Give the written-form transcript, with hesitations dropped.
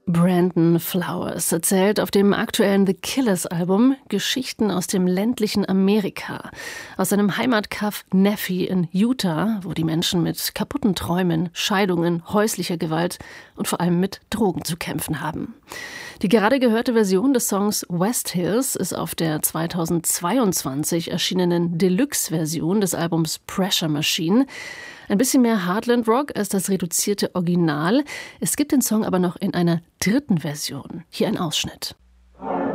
Brandon Flowers erzählt auf dem aktuellen The Killers-Album Geschichten aus dem ländlichen Amerika, aus seinem Heimatkaff Nephi in Utah, wo die Menschen mit kaputten Träumen, Scheidungen, häuslicher Gewalt und vor allem mit Drogen zu kämpfen haben. Die gerade gehörte Version des Songs West Hills ist auf der 2022 erschienenen Deluxe-Version des Albums Pressure Machine. Ein bisschen mehr Heartland Rock als das reduzierte Original. Es gibt den Song aber noch in einer dritten Version. Hier ein Ausschnitt.